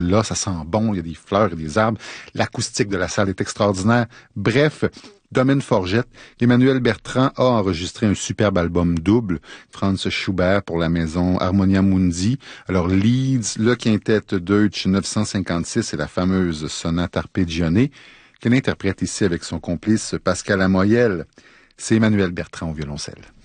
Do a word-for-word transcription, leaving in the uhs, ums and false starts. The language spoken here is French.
Là, ça sent bon, il y a des fleurs, il y a des arbres. L'acoustique de la salle est extraordinaire. Bref, Domaine Forgette, Emmanuel Bertrand a enregistré un superbe album double, Franz Schubert pour la maison Harmonia Mundi. Alors Leeds, le quintet Deutsch neuf cent cinquante-six et la fameuse sonate arpeggione, qu'elle interprète ici avec son complice Pascal Amoyel. C'est Emmanuel Bertrand au violoncelle.